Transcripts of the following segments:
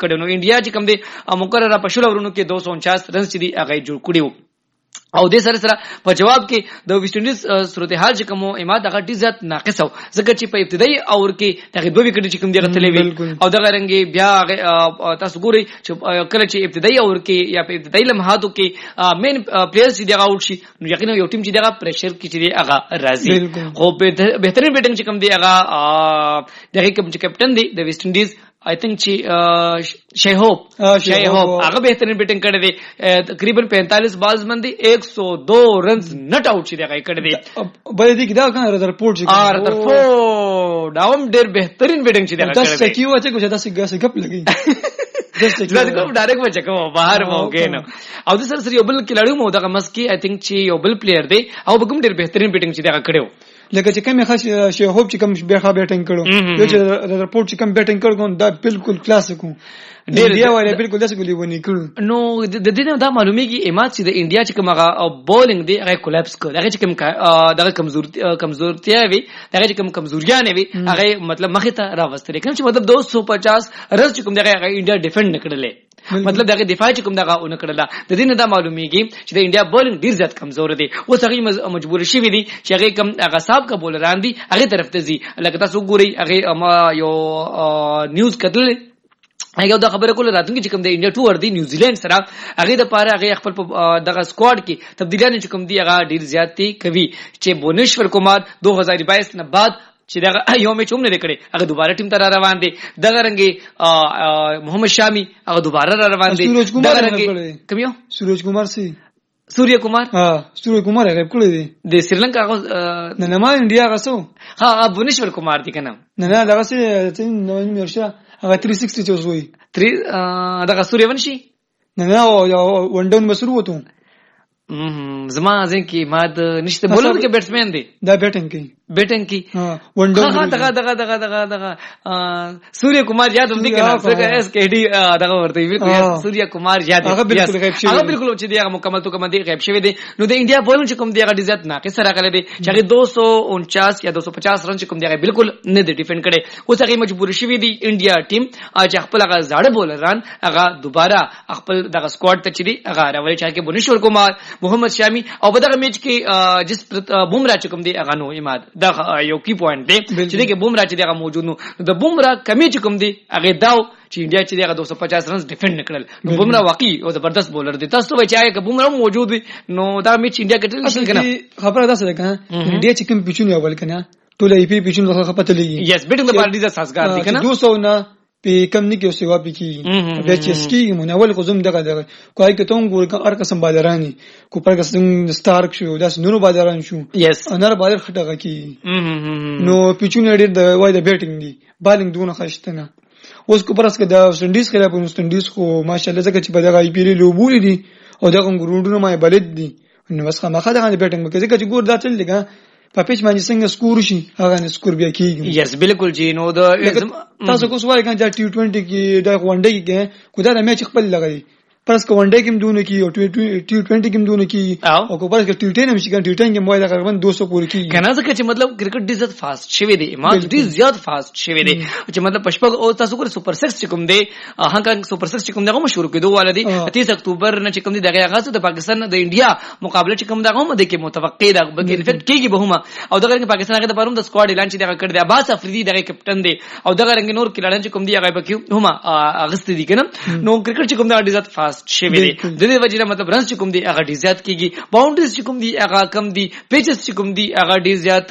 کړو. نو انډیا چې کوم دی مقرره په شلو ورونو کې 249 رنز چې دی هغه جوړ کړیو. او د سره سره په جواب کې د ویسټ انډیز صورتحال چې کوم اماد هغه ډیر زیات ناقص او ځکه چې په ابتدایي اور کې دغه دوه وکټ چې کوم دی غتلې وي او دغه رنګي بیا تاسو ګورئ چې کله چې ابتدایي اور کې یا په ابتدایي لمحاتو کې مین پلیئرز چې دغه آوټ شي نو یقینا یو ټیم چې دغه پریشر کې چې هغه راځي. خو بهترین بیټینګ چې کوم دی هغه دغه کوم چې کیپټن دی د ویسټ انډیز I think شیهوب هغه بهترین بیټینګ کړی دی تقریبا 45 بالز باندې 102 رنز نټ آوټ شي هغه کړی دی. بل دې کې دا کنه رپورټ شي داوم ډېر بهترین بیټینګ شي هغه کړی دی. تاسو کیو چې کوم تاسو غپ لګي دا کوم ډایرکټ وچ کوم بهر موګه نو او د سره یو بل کلاړو مو دغه مسکی I think چې یو بل پلیئر دی او بګم ډېر بهترین بیټینګ شي هغه کړو. لکه چې کوم خاص شیهوب چې کوم بیخه بیټینګ کړو یو چې رپورټ چې کوم بیټینګ کړو دا بالکل کلاسیکو انډیا وایي بالکل داسې ګولې ونی کړو. نو د دې نه دا معلومیږي اماد چې د انډیا چې کوم هغه بولینګ دی هغه کولاپس کړ هغه چې کوم دغه کمزورتیا وي هغه چې کوم کمزوریا نه وي هغه مطلب مخې ته راوستل کوم چې مطلب 250 رز چې کوم دغه انډیا ډیفند نکړلې مطلب دغه دفاع چې کوم دغه اون کړل د دې نه دا معلومیږي چې د انډیا بولینګ ډیر زیات کمزور دی. اوس هغه مجبور شي وي چې هغه کوم هغه صاحب کا بولران دي هغه طرف ته ځي. لکه تاسو ګورئ هغه یو نیوز کتل هغه دا خبره کوله راتونکي چې کوم د انډیا ټور دی نیوزیلند سره هغه د پاره هغه خپل دغه سکواډ کې تبدیلیاں چې کوم دی هغه ډیر زیاتې کوي چې بونیشور کمار 2022 نه بعد چې دغه یو میچ هم نه کړي هغه دوباره ټیم ته روان دي. دغه رنګي محمد شامی هغه دوباره روان دي. دغه رنګي کمیو سورج کمار سي سوریا کمار سوریا کمار هغه کړی دی د سریلانکا هغه نه ما انډیا غسو بونیشور کمار دي کنه نه دغه سي نو مرشه هغه 360 چوزوي 3 دغه سوریا ونشي نه ون ډاون مسرو وته زما ځکه ماد نشته بولر کې بیټسمن دی دا بیټینګ کی ون ډاون دغه سوریا کمار یاد هم دي کنه څنګه اس کې ډي دغه ورته وی سوریا کمار یاد هغه بالکل غیب شوی هغه بالکل چې دی هغه مکمل تو کوم دی غیب شوی دی. نو د انډیا بولنګ چې کوم دی هغه ډیزات ناقص راغلی دی چې هغه 249 یا 250 رن چې کوم دی هغه بالکل نه دی ډیفند کړي. اوس هغه مجبور شوی دی انډیا ټیم چې خپل هغه زاړه بولران هغه دوباره خپل دغه سکواډ ته چې دی هغه راولي چې بونیشور کمار محمد شامی او په دغه میچ کې جس بومرا چې کوم دی هغه نو اماد دا یو کی پوینټ دی چې دغه بومرا چې دغه موجود نو د بومرا کمی چې کوم دی هغه داو چې انډیا چې دغه 250 رنز ډیفند نکړل. نو بومرا واقعي او زبردست بولر دی. تاسو وایي چې بومرا موجود وي نو دا میچ انډیا کې ټل کنه خبره ده څنګه انډیا چې کوم پیچونه اول کنه ټول ای پی پیچونه خپته لګي یس بیټینګ د پارټیز سازګار دي کنه 200 نه په کم نه کې اوسې واپی کی بیا چې سکی مونول کوم دغه کوای کې تون ګور ار قسم بادرانی کو پر قسم ستارک شو داس نورو بادران شو یس انر بادر خټه کی نو پیچونه ډیر د وای د بیټینګ دی بالینګ دونه خشتنه. اوس کو پرس کې د سندیس خلاف سندیس خو ماشاءالله زکه چې په دغه ای پی لوبول دي او دغه ګروندونو ما بلد دي نو بس خامخا دغه بیټینګ کې ځکه چې ګور دا چل لګا په پیچ باندې څنګه سکور شي هغه نه سکور بیا کیږي. یس بالکل جی نو د تاسو کو سوال کنه چې ټي20 کې د ون ډے کې کو دا میچ خپل لګي پرس کو ون ډے کې دونه کی او ټي20 کې دونه کی او کو پرس کې ټي10 هم شي کنه ټي10 کې موږ تقریبا 200 پورې کی کنه ځکه چې مطلب کرکټ ډیر زیات فاست شوی دی ما ډیر زیات فاست شوی دی چې مطلب پښپغ او تاسو ګور سپر 6 چې کوم دی هغه سپر 6 چې کوم دغه مشهور کېدو والدي 30 اکتوبر نه چې کوم دی دغه غاصه د پاکستان د انډیا مقابله چې کوم دغه هم د کې متوقع ده بلکې انفیکټ کېږي به هم او دغه کې پاکستان هغه د پروم د سکواډ اعلان چې دغه کړ دی عباس افریدي دغه کپټن دی او دغه رنګ نور کلاړان چې کوم دی هغه پکې هم اغست دي کنه. نو کرکټ چې کوم دا ډیر زیات فاست شوی دی د دې وجه مطلب رنز چې کوم دی هغه ډیر زیات کیږي باونډریز چې کوم دی هغه کم دی پیچز چې کوم دی هغه ډیر زیات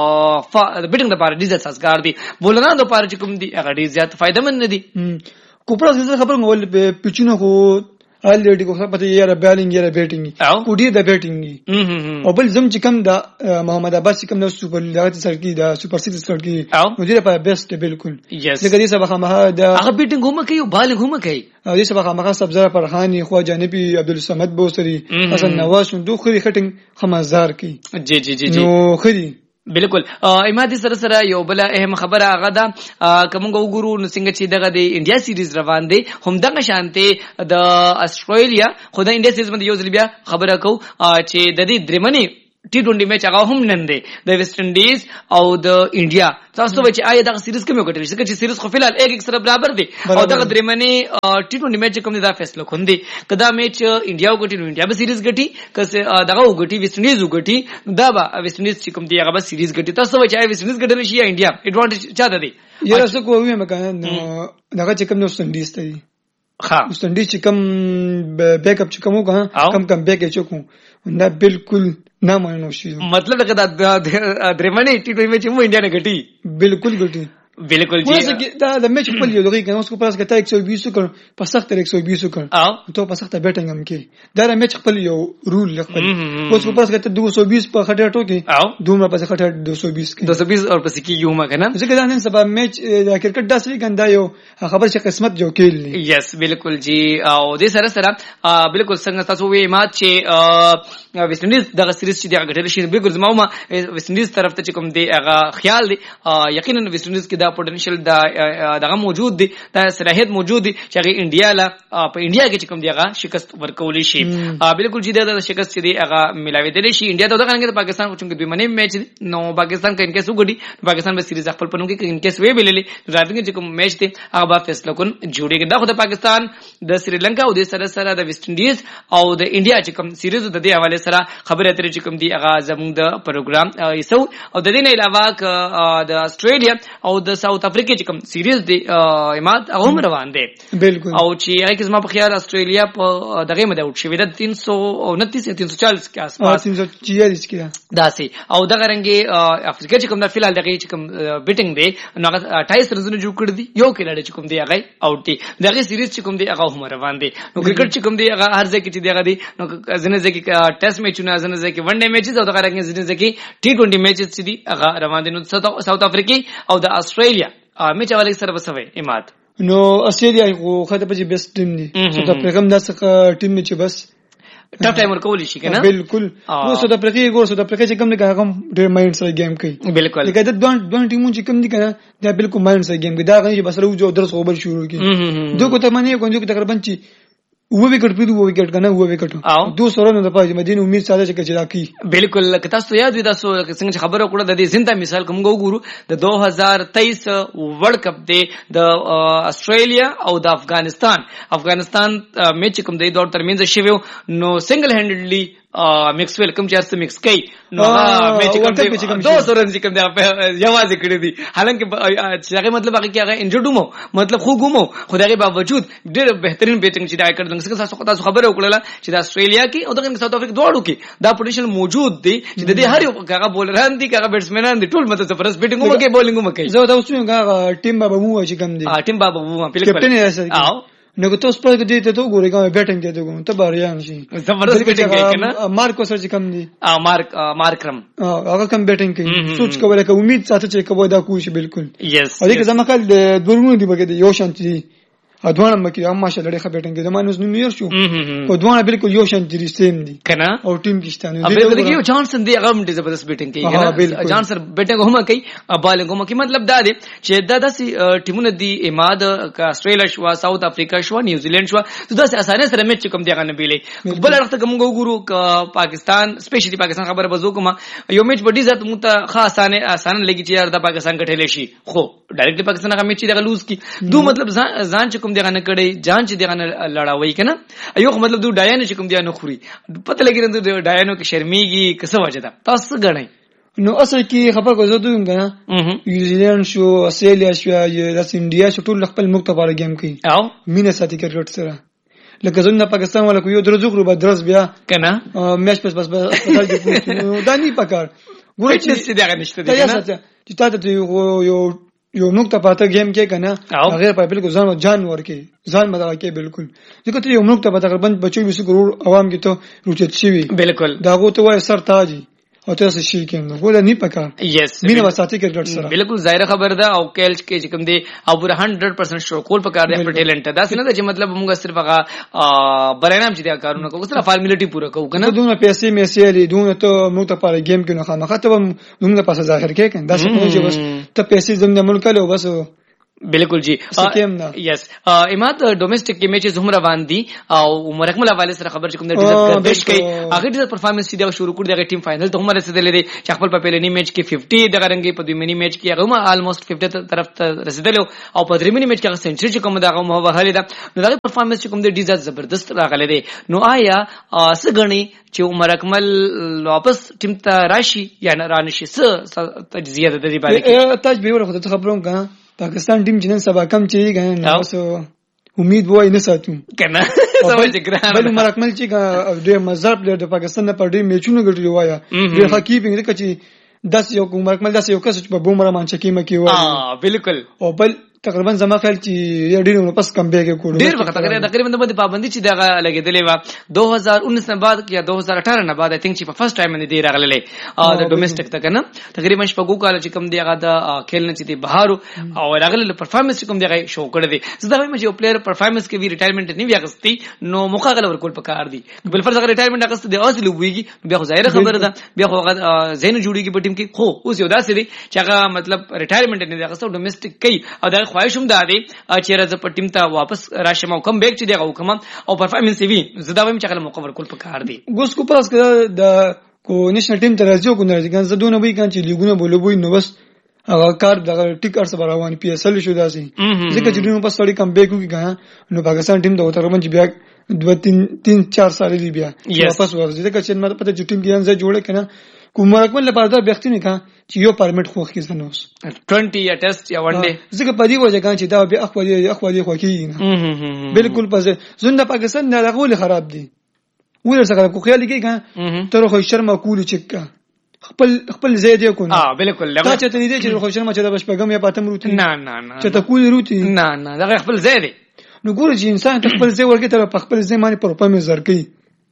بیټینګ لپاره ډیر زیات سازګار دي بولرانو لپاره چې کوم دی هغه ډیر زیات فائدمن نه دي. کوپرا څه خبر مول پیچونه خو الریډي کو پته یې را بالینګ یې را بیټینګ کو ډیر د بیټینګ او بل زم چې کوم دا محمد عباس چې کوم د سوپر لیګ سره کې دا سوپر 6 سره کې نو دې په بیسټ بالکل لکه دې سبا خامه دا هغه بیټینګ هم کوي او بالینګ هم کوي او دې سبا خامه سبزار فرحانی خو جانبي عبدالصمد بوسری حسن نواز دوه خري خټینګ خمازار کی جی نو خري بالکل امادي سره یو بل اهم خبره هغه دا کوم وګورو نو څنګه چې دغه د انډیا سیریز روان دي هم دغه شانته د استرالیا خو د انډیا سیریز باندې یو ځل بیا خبره کو چې د دې درمنی T20 میچ هغه هم نن دی د ویسټ انډیز او د انډیا تاسو به چې آیا دا سیریز کومه ګټل شي چې سیریز خو فلحال 1-1 سره برابر دی او دا درېمنی T20 میچ کوم دی دا فیصله کوندي کدا میچ انډیا وګټي نو انډیا به سیریز ګټي کسه دغه وګټي ویسټ انډیز وګټي دا به ویسټ انډیز چې کوم دی هغه به سیریز ګټي تاسو به چې آیا ویسټ انډیز ګټل شي یا انډیا ایڈوانټیج چا ده دی یاره څه کوی مکان دغه چې کوم نو ویسټ انډیز ته ها ویسټ انډیز چې کوم بیک اپ چې کوم کم بیک چوکو دا بالکل نه مانو شي مطلب دا درېمنی T20 میچ مو انډیا نه ګټي بالکل ګټي بالکل جی دا د میچ په یو دغه کې اوس کو پاس کته 120 کړ په سخت 120 کړ او ته په سخت بیټینګ هم کې دا میچ خپل یو رول خپل اوس کو پاس کته 220 په خټه ټوکی دومره په خټه 220 کې 220 اور پس کې یو ما کنه ځکه دا نن سبا میچ د کرکټ داسې ګندا یو خبر چې قسمت جو کېل یس بالکل جی او د سره سره بالکل څنګه تاسو وی ما چې ویسټ انډیز دغه سیریز چې دغه ګټل شي بالکل زما ویسټ انډیز طرف ته کوم دی هغه خیال دی یقینا ویسټ انډیز کې دا پوتنشل دغه موجود دی دا صلاحیت موجود دی چې هغه انډیا لا په انډیا کې کوم دی هغه شکست ورکول شي بالکل جی دا شکست چې دی هغه ملاوي دی شي انډیا ته دغه پاکستان چې دوی منی میچ نو پاکستان کې انکه سوګړي پاکستان به سیریز خپل پنو کې انکه سوي بللې راځي چې کوم میچ دی هغه با فیصله کون جوړیږي دا خو د پاکستان د سریلانکا او د سره سره د ویسټ انډیز او د انډیا چې کوم سیریز د دې حواله سره خبره اترې چې کوم دی هغه زموږ د پروګرام یسو او د دې نه علاوه د استرالیا او د ساوث افریقا چې کوم سیریز دی اماد هم روان دی بالکل او چې هغه زما په خیال استرالیا په دغه مده اوټ شوی د 329 340 کې آسپاس 340 کې داسي او دغه رنګي افریقا چې کوم د فلال دغه چې کوم بیټینګ دی نو هغه 28 رنونه جوړ کړی دی یو کېلاړي چې کوم دی هغه اوټ دی دغه سیریز چې کوم دی هغه هم روان دی نو کرکټ چې کوم دی هغه هر ځای کې چې دی هغه دی نو ځنه ځکه کې ټیسټ میچونه ځنه ځکه کې ون ډے میچز او دغه رنګي ځنه ځکه T20 میچز چې دی هغه روان دي نو ساوث افریقا او د استرالیا میچ اوله سره بسوي اماد نو استرالیا خو خاطر په بیسټ ټیم دی ساوث افریقا هم داسې ټیم نه چې بس ټاپ ټایم ورکول شي کنه بالکل نو ساوث افریقا چې کوم نه هغه ډېر مایند سره گیم کوي بالکل لکه دا دوه ټیمونه چې کوم دي کنه دا بالکل مایند سره گیم کوي دا غني بس راوځو درس خبر شروع کی دوه کوته منی کوم تقریبا چې वो विकेट पे वो विकेट करना हुआ विकेट दो सौरव ने दपा मदीन उम्मीद सादा چې کچرا کی بالکل تاسو یاد وي تاسو څنګه خبره وکړه د دې زنده مثال کوم ګورو د 2023 ورلد کپ دی د استرالیا او د افغانستان میچ کوم دی دوه ترمنځ شوی نو سنگل هینډلی مکس ویل کوم چارس مکس کوي نو میچ کوم دی 200 رن کوم دی یوازې کړی دي حالانکه هغه مطلب هغه کې هغه انجرډ مو مطلب خو ګمو خدای باوجود ډېر بهترین بیټینګ چې دا کړل څنګه تاسو خبره وکړه چې د استرالیا کې او د ساوث افریقا دوړو کې دا پوتنشل موجود دی چې د دې هر یو هغه بولران دي هغه بیټسمنان دي ټول مته فرست بیټینګ مو کې بولینګ مو کوي زه دا اوس هغه ټیم بابا مو چې کوم دی ټیم بابا مو کیپټن یې او نو تاسو په دې ته وګورئ کوم بیټینګ دی ته ته باریان شي زبردست بیټینګ کوي کنه مارکو سره چې کم دی مارکرم هغه کم بیټینګ کوي سوچ کوله کوي امید ساتي چې کوی دا کوی شي بالکل یس او دې کې زما کال د دورونو دی بګه یو شانتي ادوانه مکه هم ماشاءالله ډېر ښه بیټینګ کوي زمانه نو نیر شو او دوانه بالکل یو شان دي سیم دي کنه او ټیم کې شته نو دغه یو جانسن دی هغه ډېر زبردست بیټینګ کوي کنه جانسن بیټینګ هم کوي بالینګ هم کوي مطلب دا دی چې دا داسې ټیمونه دی اماد استرالیا شو ساوث افریقا شو نیوزیلند شو داسې اسانه سره میچ کوم دی هغه نه بیلې بل وخت کوم ګورو پاکستان سپیشلی پاکستان خبره بزو کوم یو میچ په دې ذات مت خاصانه لګی چې یار د پاکستان کټلې شي خو ډایرکټلی پاکستان هغه میچ دی لوز کی دو مطلب ځان چې کوم دی نه کړي جان چې دغه لړاوي کنه یو مطلب دوی ډایانو چې کوم دی نه خوري پته لګی نو ډایانو کې شرمېږي کسه وجه ده تاسو غنئ نو اصل کې خبر کو زه دوی کنه نیوزیلند شو استرالیا شو یا د انډیا شو ټول خپل ملک لپاره گیم کوي او مینه ساتي کرکټ سره لکه زموږ پاکستان ولا کو یو درځو غرو به درس بیا کنه میچ پس هسپتال کې دانی پکار ګورې چې دغه نشته دی کنه چې تاسو یو نقطه پاته گیم کې کنه غیر په بالکل ځان جان ورکی ځان مدغه کې بالکل ځکه ته یو نقطه پاته تقریبا 25 کروڑ عوام کې ته روچت شي بالکل دا غو ته وای سر تاجي او تاسو شي کېنو ګول نه پکار یس مینه وساتي کرکټ سره بالکل ظاهر خبر ده او کېل کې چې کوم دی او پورا 100% شو کول پکار دی په ټیلنټ دا څنګه چې مطلب موږ صرف هغه برنامه چې دا کارونه کوو صرف فارمیلیټي پوره کوو کنه دونه پیسې میسې لري دونه ته موږ ته پر گیم کې نه خامخته موږ په ظاهر کې کنه دا څه کوي چې بس ته پیسې زموږ ملک له بس بالکل جی یس اماد ډومېسټک کې میچز هم روان دي او مرکمل حواله سره خبر چې کوم د ډیزرټ ګردش کوي هغه د پرفارمنس چې دا شروع کړ دغه ټیم فائنل ته هم رسیدلې دي چې خپل په پیلنی میچ کې 50 دغه رنګي په دویمنی میچ کې هغه آلموست 50 طرف ته رسیدلو او په دریمنی میچ کې هغه سنچري چې کوم دغه مو وهلې ده نو دغه پرفارمنس چې کوم د ډیزرټ زبردست راغله دي نو آیا سګنی چې عمر اکمل واپس ټیم ته راشي یا نه رانشي څه تجزیه ده د دې باندې تاج به ورته خبروم کنه پاکستان ټیم چې نن سبا کم چي کنه نو امید وای نه ساتو کنه سمجھ ګران بل عمر اکمل چې ډېر مزار پلیئر د پاکستان په ډېر میچونو ګټلي وایا ډېر حقیقي دې کچې 10 یو عمر اکمل 10 یو کس چې په بومره مان چکی مکی وای بالکل او بل تقریبا زما خیال چې ډېر نو پس کم بیگ کړو ډېر وخت تقریبا د باندې پابندي چې دغه لګیدلې و 2019 نه بعد یا 2018 نه بعد آی تھنک چې په فرست ټایم باندې دی راغللې د ډومېسټک ته کنه تقریبا شپږو کال چې کم دی هغه د کھیل نه چې دی بهارو او راغلل پرفارمنس چې کوم دی هغه شو کړی دی زدا وایم چې یو پلیئر پرفارمنس کې وی ریټایرمنټ نه وی اغستی نو موقع غل ورکول پکار دی بل فرض اگر ریټایرمنټ اغست دی اصل ویږي بیا خو ظاهر خبره ده بیا خو زین جوړیږي په ټیم کې خو اوس یو داسې دی چې هغه مطلب ریټایرمنټ نه دی اغست ډومېسټک کوي او دا خواهش هم ده چیرې ز په ټیم ته واپس راشم او کم بیک چې دی او کوم او پرفارمنس وی زدا وایم چې هغه موقع ورکول پکار دی ګوس کو پاس کړه د کو نېشنل ټیم ته راځو کو نه راځي ګان زدونه وی کان چې لیګونه بولوي نو بس هغه کار دغه ټیکټ سره روان پی اس ال شو داسي ځکه چې دونه په سړی کم بیک وکړي نو پاکستان ټیم ته تقریبا چې بیا 2-3-4 سال دی بیا واپس ورځي ځکه چې مته پته چې ټیم کې انځه جوړه کنه کومه رقم لپاره دا بختینه کا چې یو پرمټ خو کې زنوس 20 یا ټیسټ یا ون ډے ځکه په دې وجه کان چې دا بیا اخوالي خو کې بالکل پزه زنده پاکستان نه لغول خراب دي ولر څنګه کو خیال کې تر خو شرم کول چک خپل زید یو کو بالکل دا چې ته دې چې خو شرم چې دا بشپګم یا پاتم روتي نه چې ته کول روتي نه دا خپل زید نو ګور چې انسان خپل زید ورګه تر خپل زید باندې پر په مزر کوي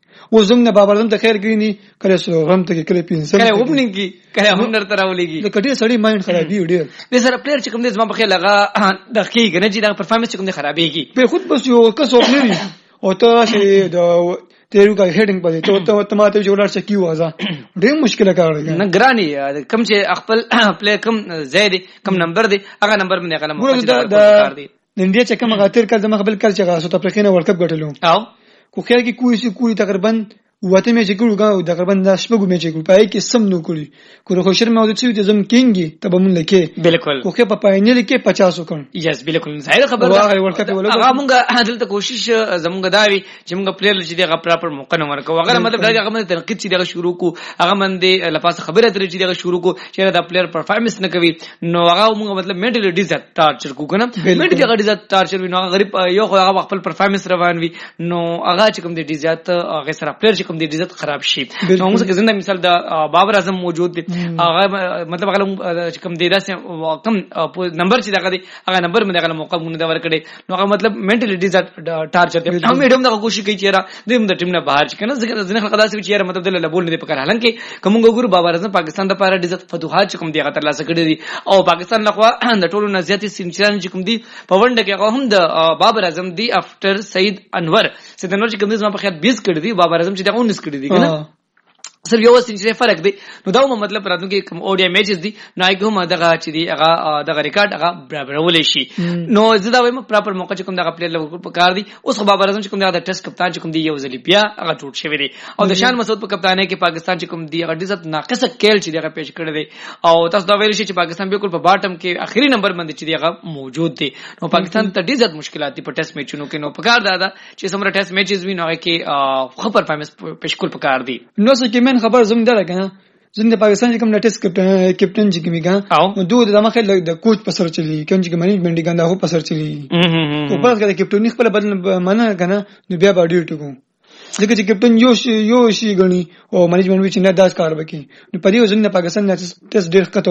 و زمونه بابرزم ته خیر کړی کله سلام ته کله پینسل کله اوپننګ کی کله هنر تر ولېږي د کټي سړی مایند خرابې ډېر د سره پلیئر چې کوم دې زما په خیال لغه د حقیقت نه چې دا پرفارمنس کوم دې خرابېږي په خود بس یو کس اوپنري او ته چې د تیرو کا هډینګ پدې ته ماته چې ولر چکی وازه ډېر مشکله کار دی نه ګرانی کم چې خپل پلیئر کم زید کم نمبر دی هغه نمبر باندې هغه موږ د انډیا چې کوم غاتر کړ د مخبل کړ چې ساوث افریقا نه ورلد کپ ګټلو او کو خیر کې کوی تقریبا وته مې چې ګورو تقریبا د شپږو مې چې ګورو پای کې سم نو کړی کو خو شرم او د څه ته زم کینګي ته به مونږ لکه بالکل کو په فائنل کې 50 وکړ یس بالکل ظاهر خبر ده هغه مونږ دلته کوشش زمونږ داوی چې مونږ پلیئر چې دغه پراپر موقع نه ورکو هغه مطلب دا هغه تنقید چې دغه شروع کو هغه باندې لپاسه خبره ترې چې دغه شروع کو چې دا پلیئر پرفارمنس نه کوي نو هغه مونږ مطلب منټلی ډیزرټ ټارچر کو کنه منټلی هغه ډیزرټ ټارچر وي نو غریب یو هغه خپل پرفارمنس روان وي نو هغه چې کوم دې ډیزرټ هغه سره پلیئر چې کوم دې ډیزرټ خراب شي نو موږ کې زنده مثال د بابر اعظم موجود دي هغه مطلب هغه چې کوم دې داسې کم نمبر چې دغه هغه نمبر باندې هغه موقع مونږ دا ورکړي نو هغه مطلب منټلی ډیزرټ ټارچر دی هم میډم دا کوشش کوي چې را د ټیم نه بهر کنه ځنه خلک داسې چې مطلب د لبول نه دی پکار حالانکه کوم ګورو بابر اعظم پاکستان د لپاره ډیزرټ فتوحات کوم دی هغه تر لاسه کړی دي او پاکستان لخوا د ټولو نزياتي سنچران چې کوم دي په ونډه کې هغه هم د بابر اعظم دی افټر سید انور چې کوم دي زما په خیال 20 کړی دي بابر اعظم چې دا 19 کړی دي کنه صرف یو سنچري فرق دی نو دا مطلب راتلونکي کوم اوډیا میچز دي نو هغه هم دغه چې دی هغه دغه ریکارډ هغه برابرول شي نو زدا وایم پراپر موقع چې کوم دغه پلیئر لور په کار دي اوس خو بابر اعظم چې کوم دغه ټیسټ کپتان چې کوم دی یو ځلی بیا هغه ټوټ شوی دی او د شان مسعود په کپتانۍ کې پاکستان چې کوم دی هغه ډیزت ناقصه کېل چې دغه پیش کړی دی او تاسو دا ویل شي چې پاکستان بالکل په باټم کې اخري نمبر باندې چې دی هغه موجود دی نو پاکستان ته ډیزت مشکلات دي په ټیسټ میچونو کې نو په کار دا چې سمره ټیسټ میچز وینو هغه کې خو پرفارمنس پیش کول په کار دي نو څه کې من خبر زم ده زنده پاکستان چې کوم ټیسټ کیپټن چې کیمیګا نو دوی د مخه د کوچ په سر چلی کوم چې منیجمنت ګنده هو په سر چلی او پس کله کیپټن خپل بدل منه کنه نو بیا باډي ټکو ځکه چې کیپټن یو شي غني او منیجمنت وچ نه داس کار وکي نو په دې وزن پاکستان نه ټیسټ ډېر کته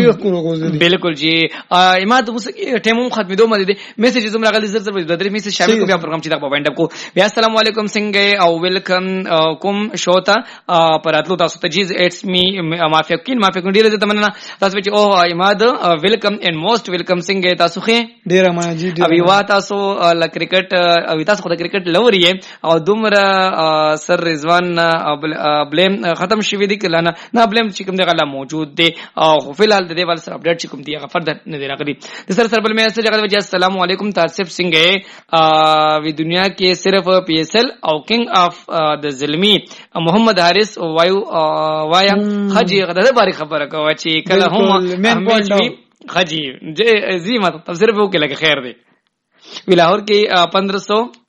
وګورل بالکل جی اماد موسیقي ټیموم ختمېدو مده دي میسج زموږ غلي زر زر بدري میسج شامل کو بیا پروګرام چې دا په وایند اپ کو بیا السلام علیکم څنګه او ویلکم کوم شوتا پراتلو تاسو ته جی اټس می مافقین ډیر زه تمنا تاسو چې او اماد ویلکم ان موست ویلکم څنګه تاسو خې ډیر ما جی ابي وا تاسو ل کرکټ او تاسو خو د کرکټ لوري او دومره سر رضوان بلیم ختم شوی دی کله نه بلیم چې کوم دی غلا موجود دی او خو فلحال د دې ول سره اپډیټ چې کوم دی هغه فرد نه دی راغلی د سر بل میسج هغه وجه السلام علیکم تاسف سنگ ہے وی دنیا کې صرف پی ایس ایل او کنگ اف د زلمی محمد حارث وایو وایا خجی غدا باری خبره کوي چې کله هم همیشوي خجی زی ما تفسیر به وکړه خیر دی وی لاهور کې 1500